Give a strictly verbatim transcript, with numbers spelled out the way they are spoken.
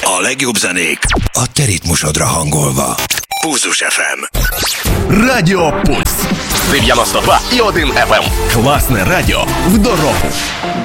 A legjobb zenék a te ritmusodra hangolva. Pulzus ef em. Радіо Пульс. дев'яносто два і один еф ем. Класне радіо в дорогу.